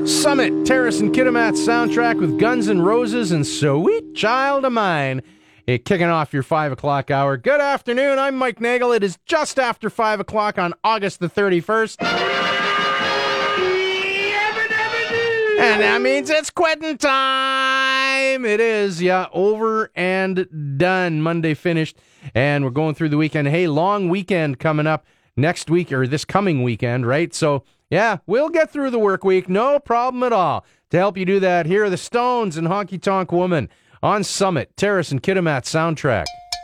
Summit, Terrace and Kitimat soundtrack with Guns N' Roses and Sweet Child of Mine. Kicking off your 5 o'clock hour. Good afternoon, I'm Mike Nagel. It is just after 5 o'clock on August the 31st. And that means it's quitting time. It is, over and done. Monday finished, and we're going through the weekend. Hey, long weekend coming up next week, or this coming weekend, right? So, yeah, we'll get through the work week. No problem at all. To help you do that, here are the Stones and Honky Tonk Woman on Summit, Terrace and Kitimat soundtrack.